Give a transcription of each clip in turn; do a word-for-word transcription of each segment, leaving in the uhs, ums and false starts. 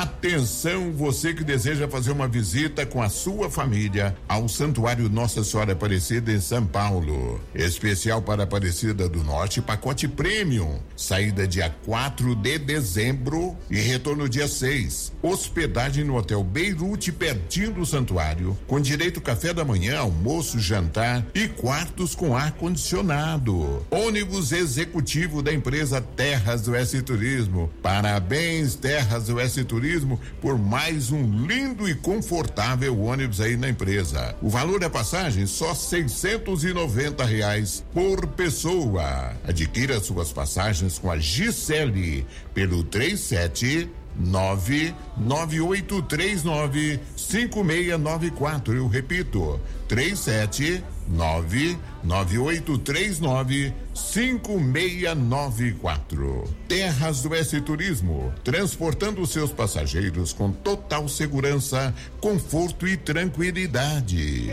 Atenção, você que deseja fazer uma visita com a sua família ao Santuário Nossa Senhora Aparecida em São Paulo. Especial para Aparecida do Norte, pacote Premium. Saída dia quatro de dezembro e retorno dia seis. Hospedagem no Hotel Beirute, pertinho do santuário, com direito café da manhã, almoço, jantar e quartos com ar-condicionado. Ônibus executivo da empresa Terras do S Turismo. Parabéns, Terras do S Turismo, por mais um lindo e confortável ônibus aí na empresa. O valor da passagem só seiscentos e noventa reais por pessoa. Adquira suas passagens com a Gisele pelo três sete nove nove oito três nove cinco seis nove quatro. Eu repito, três sete nove nove oito três nove cinco seis nove quatro. Terras do S Turismo, transportando seus passageiros com total segurança, conforto e tranquilidade.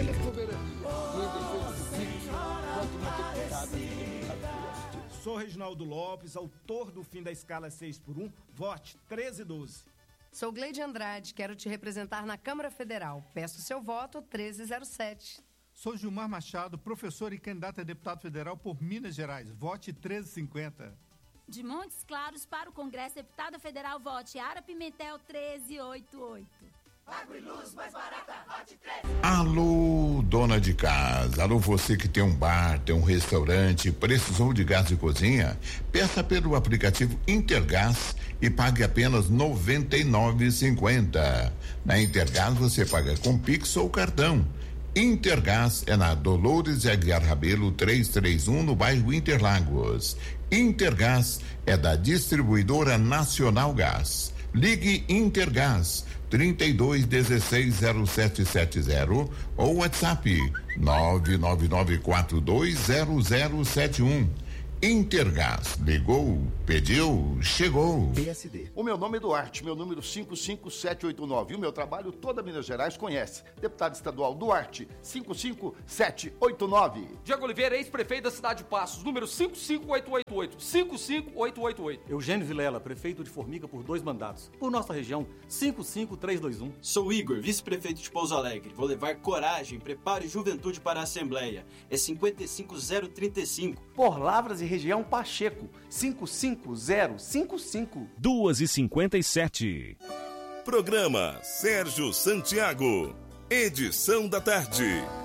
Sou Reginaldo Lopes, autor do fim da escala seis por um, vote treze doze. Sou Gleide Andrade, quero te representar na Câmara Federal. Peço seu voto treze zero sete. Sou Gilmar Machado, professor e candidato a deputado federal por Minas Gerais. Vote treze cinquenta. De Montes Claros para o Congresso, deputada federal, vote Ara Pimentel treze oitenta e oito. Água e luz mais barata, vote treze. Alô, dona de casa, alô, você que tem um bar, tem um restaurante, precisou de gás de cozinha? Peça pelo aplicativo Intergás e pague apenas noventa e nove reais e cinquenta centavos. Na Intergás você paga com Pix ou cartão. Intergás é na Dolores de Aguiar Rabelo trezentos e trinta e um, no bairro Interlagos. Intergás é da distribuidora Nacional Gás. Ligue Intergás trinta e dois dezesseis zero sete sete zero ou WhatsApp nove nove nove quatro dois zero zero sete um. Intergás, ligou, pediu, chegou. P S D. O meu nome é Duarte, meu número cinco cinco sete oito nove. O meu trabalho toda Minas Gerais conhece. Deputado estadual Duarte, cinco cinco sete oito nove. Diego Oliveira, ex-prefeito da cidade de Passos, número cinco cinco oito oito oito. cinco cinco oito oito oito. Eugênio Vilela, prefeito de Formiga por dois mandatos. Por nossa região, cinco cinco três dois um. Sou Igor, vice-prefeito de Pouso Alegre. Vou levar coragem, preparo e juventude para a Assembleia. É cinquenta e cinco zero trinta e cinco. Por Lavras e região Pacheco, cinco cinco zero cinco cinco. duas e cinquenta e sete. Programa Sérgio Santiago, edição da tarde.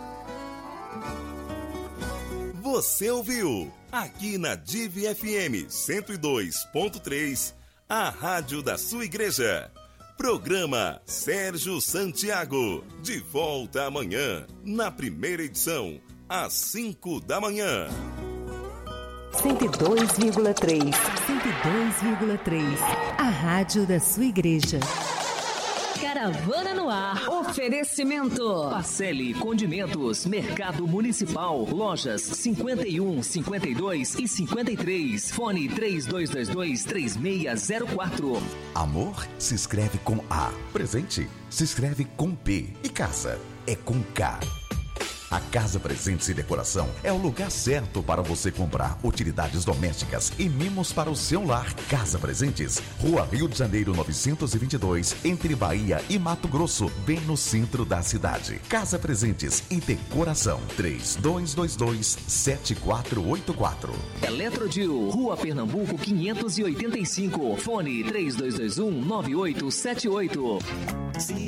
Você ouviu aqui na D I V F M cento e dois ponto três, a rádio da sua igreja. Programa Sérgio Santiago, de volta amanhã, na primeira edição, às cinco da manhã. cento e dois vírgula três. cento e dois vírgula três. A rádio da sua igreja. Caravana no ar. Oferecimento. Pacelli Condimentos, Mercado Municipal, lojas cinquenta e um, cinquenta e dois e cinquenta e três. Fone três dois dois dois, três seis zero quatro. Amor se escreve com A. Presente se escreve com P. E casa é com K. A Casa Presentes e Decoração é o lugar certo para você comprar utilidades domésticas e mimos para o seu lar. Casa Presentes, Rua Rio de Janeiro novecentos e vinte e dois, entre Bahia e Mato Grosso, bem no centro da cidade. Casa Presentes e Decoração, três dois dois dois, sete quatro oito quatro. Eletrodil, Rua Pernambuco quinhentos e oitenta e cinco, fone três dois dois um, nove oito sete oito.